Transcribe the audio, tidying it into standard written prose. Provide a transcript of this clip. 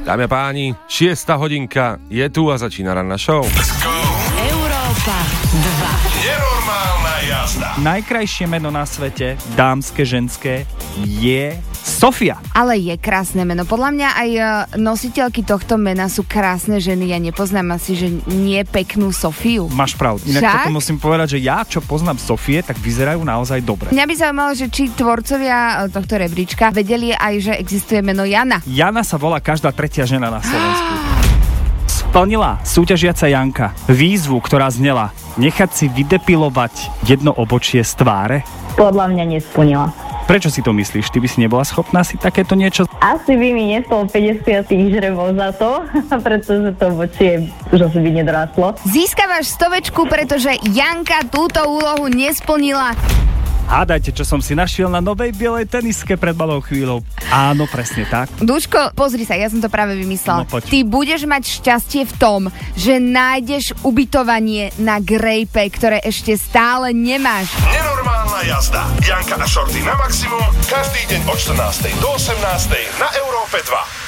Dámy a páni, 6. hodinka je tu a začína ranná show. Európa 2. Nenormálna jazda. Najkrajšie meno na svete, dámske, ženské, je Sofia. Ale je krásne meno. Podľa mňa aj nositeľky tohto mena sú krásne ženy. Ja nepoznám asi, že nie peknú Sofiu. Máš pravdu. Inak toto musím povedať, že ja, čo poznám Sofie, tak vyzerajú naozaj dobre. Mňa by zaujímalo, že či tvorcovia tohto rebríčka vedeli aj, že existuje meno Jana. Jana sa volá každá tretia žena na Slovensku. Splnila súťažiaca Janka výzvu, ktorá znela nechať si vydepilovať jedno obočie z tváre? Podľa mňa nesplnila. Prečo si to myslíš? Ty by si nebola schopná si takéto niečo? Asi by mi nestalo 50 žrebov za to, pretože to obočie už asi by nedorastlo. Získavaš 100, pretože Janka túto úlohu nesplnila. Hádajte, čo som si našiel na novej bielej teniske pred malou chvíľou. Áno, presne tak. Duško, pozri sa, ja som to práve vymyslela. No, poď. Ty budeš mať šťastie v tom, že nájdeš ubytovanie na Grejpe, ktoré ešte stále nemáš. Nenormálna jazda. Janka a Shorty na maximum každý deň od 14. do 18. na Európe 2.